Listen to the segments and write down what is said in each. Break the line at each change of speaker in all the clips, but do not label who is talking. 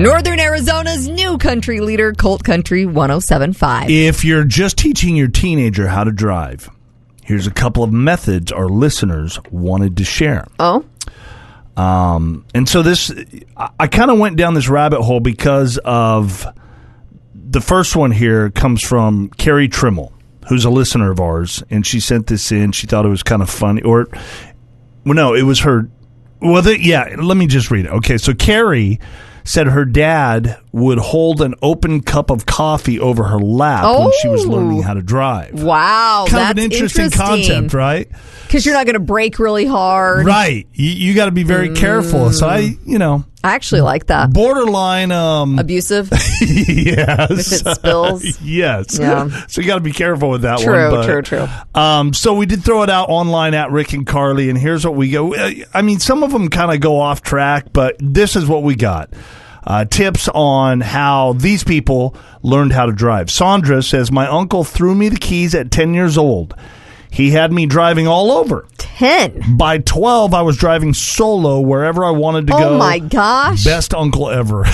Northern Arizona's new country leader, Colt Country 107.5.
If you're just teaching your teenager how to drive, here's a couple of methods our listeners wanted to share.
Oh?
And so I kind of went down this rabbit hole because of the first one here comes from Carrie Trimmel, who's a listener of ours, and she sent this in. She thought it was kind of funny. Well, no, it was her. Well, let me just read it. Okay, so Carrie said her dad would hold an open cup of coffee over her lap when she was learning how to drive.
Wow,
kind
that's
of an interesting concept, right?
Because you're not going to brake really hard.
Right. You got to be very careful. So I
actually like that.
Borderline
abusive.
Yes.
If it spills.
Yes.
Yeah.
So you got to be careful with that one.
True.
So we did throw it out online at Rick and Carly, and here's what we go. I mean, some of them kind of go off track, but this is what we got. Tips on how these people learned how to drive. Sandra says, my uncle threw me the keys at 10 years old. He had me driving all over.
10?
By 12, I was driving solo wherever I wanted to go.
Oh, my gosh.
Best uncle ever.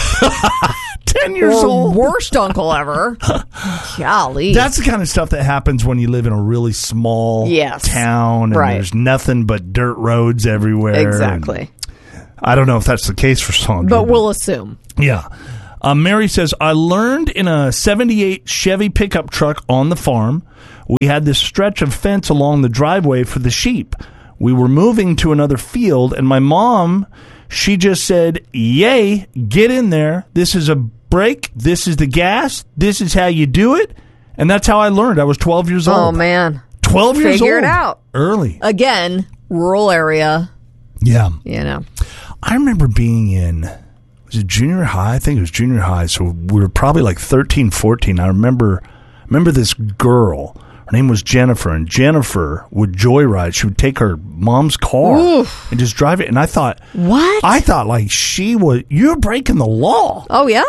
10 years old.
Worst uncle ever. Golly.
That's the kind of stuff that happens when you live in a really small town and there's nothing but dirt roads everywhere.
Exactly.
I don't know if that's the case for Sandra.
But we'll assume.
Yeah. Mary says, I learned in a 78 Chevy pickup truck on the farm. We had this stretch of fence along the driveway for the sheep. We were moving to another field, and my mom, she just said, yay, get in there. This is a brake. This is the gas. This is how you do it. And that's how I learned. I was 12 years old.
Oh, man.
12 years old.
Figure it out.
Early.
Again, rural area.
Yeah.
You know.
I remember being in, was it junior high? I think it was junior high. So we were probably like 13, 14. I remember this girl. Her name was Jennifer, and Jennifer would joyride. She would take her mom's car and just drive it. And I thought,
what?
I thought like you're breaking the law.
Oh, yeah.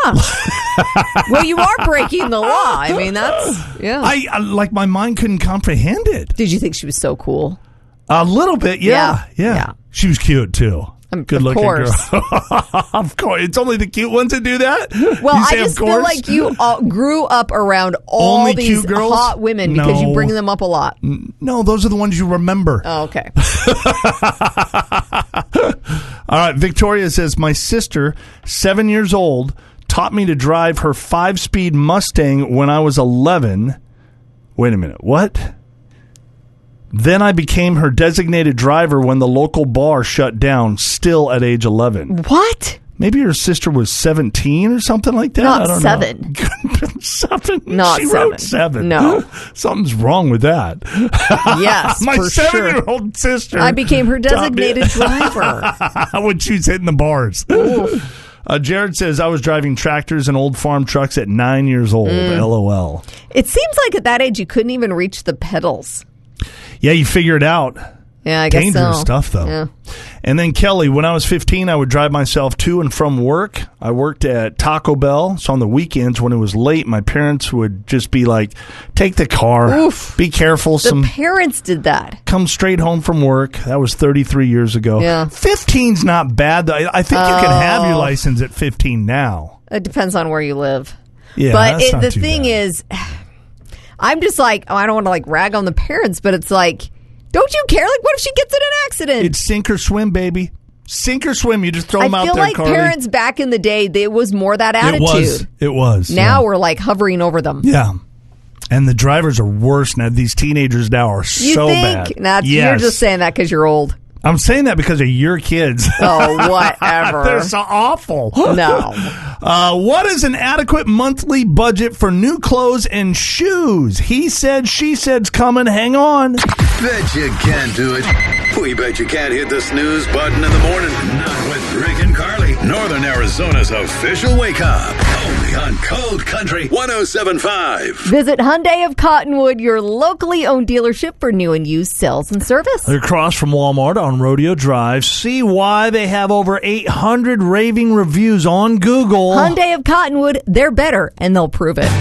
Well, you are breaking the law. I mean, that's, yeah.
I like my mind couldn't comprehend it.
Did you think she was so cool?
A little bit, yeah. She was cute, too. Good looking girl. Of course. It's only the cute ones that do that?
Well, I just feel like you grew up around all
only
these
cute girls?
hot women because you bring them up a lot.
No, those are the ones you remember.
Oh, okay.
All right. Victoria says, my sister, 7 years old, taught me to drive her 5-speed Mustang when I was 11. Wait a minute. What? Then I became her designated driver when the local bar shut down, still at age 11.
What?
Maybe her sister was 17 or something like that.
Not
I don't
7.
Know. 7?
Not
she
7.
wrote 7.
No.
Something's wrong with that.
Yes,
my
for
7-year-old sister.
I became her designated driver.
When she was hitting the bars. Jared says, I was driving tractors and old farm trucks at 9 years old. LOL.
It seems like at that age you couldn't even reach the pedals.
Yeah, you figure it out.
Yeah, I guess
Dangerous
so.
stuff, though.
Yeah.
And then Kelly, when I was 15, I would drive myself to and from work. I worked at Taco Bell, so on the weekends when it was late, my parents would just be like, take the car, be careful.
The parents did that.
Come straight home from work. That was 33 years ago.
Yeah.
15's not bad, though. I think you can have your license at 15 now.
It depends on where you live.
Yeah,
but the thing is, I'm just like, I don't want to like rag on the parents, but it's like, don't you care? Like, what if she gets in an accident?
It's sink or swim, baby. Sink or swim. You just throw them out there,
I feel like parents back in the day, there was more that attitude.
It was.
Now we're like hovering over them.
Yeah. And the drivers are worse now. These teenagers now are so bad.
You're just saying that because you're old.
I'm saying that because of your kids.
Oh, whatever.
They're so awful.
No.
What is an adequate monthly budget for new clothes and shoes? He said, she said's coming. Hang on.
Bet you can't do it. We bet you can't hit the snooze button in the morning. Not with Rick and Carly. Northern Arizona's official wake up. Only on Cold Country 107.5.
Visit Hyundai of Cottonwood, your locally owned dealership for new and used sales and service.
They're across from Walmart on Rodeo Drive. See why they have over 800 raving reviews on Google.
Hyundai of Cottonwood, they're better, and they'll prove it.